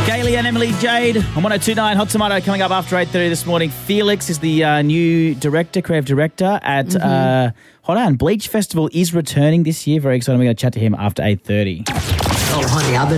Gailey and Emily Jade on 102.9 Hot Tomato coming up after 8:30 this morning. Felix is the new creative director at Bleach Festival is returning this year. Very exciting. We're going to chat to him after 8:30. Oh, honey, I've been